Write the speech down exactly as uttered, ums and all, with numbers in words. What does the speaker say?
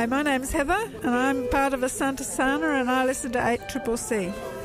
Hi, my name's Heather and I'm part of Asante Sana and I listen to eight C C C.